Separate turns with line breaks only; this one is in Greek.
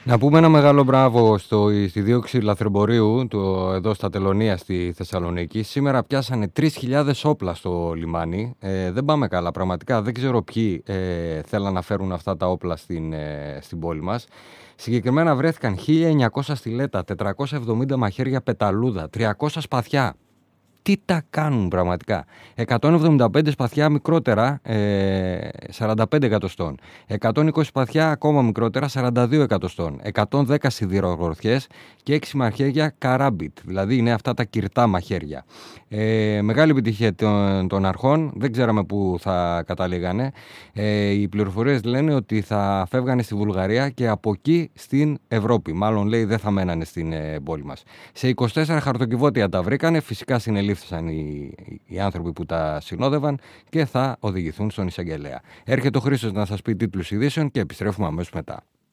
Να πούμε ένα μεγάλο μπράβο στη δίωξη λαθρεμπορίου εδώ στα Τελωνεία στη Θεσσαλονίκη. Σήμερα πιάσανε 3.000 όπλα στο λιμάνι. Δεν πάμε καλά, πραγματικά. Δεν ξέρω ποιοι θέλαν να φέρουν αυτά τα όπλα στην πόλη μας. Συγκεκριμένα βρέθηκαν 1.900 στιλέτα, 470 μαχαίρια πεταλούδα, 300 σπαθιά. Τι τα κάνουν πραγματικά. 175 σπαθιά μικρότερα, 45 εκατοστών. 120 σπαθιά ακόμα μικρότερα, 42 εκατοστών. 110 σιδηρογορθιές και 6 μαχαίρια καράμπιτ. Δηλαδή είναι αυτά τα κυρτά μαχαίρια. Μεγάλη επιτυχία των αρχών. Δεν ξέραμε πού θα καταλήγανε. Οι πληροφορίες λένε ότι θα φεύγανε στη Βουλγαρία και από εκεί στην Ευρώπη. Μάλλον λέει δεν θα μένανε στην πόλη μας. Σε 24 χαρτοκιβώτια τα βρήκανε. Φυσικά συνελήφθησαν οι άνθρωποι που τα συνόδευαν και θα οδηγηθούν στον εισαγγελέα. Έρχεται ο Χρήστος να σας πει τίτλους ειδήσεων και επιστρέφουμε αμέσως μετά.